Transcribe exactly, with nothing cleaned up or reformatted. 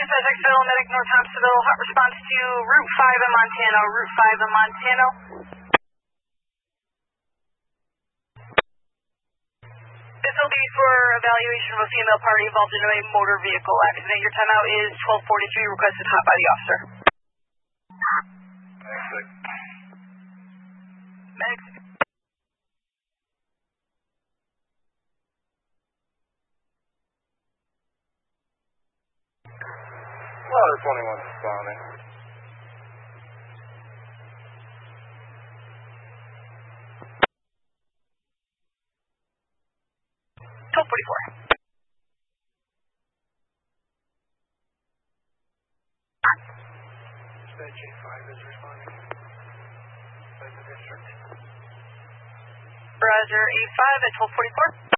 Dispatch Exfil, Medic North Hospital, hot response to Route five in Montana, Route five in Montana. This will be for evaluation of a female party involved in a motor vehicle accident. Your timeout is twelve forty-three, requested hot body officer. Medic. Water twenty-one responding. twelve forty-four. Dispatch A five is responding. By the district. Roger, A five at twelve forty-four.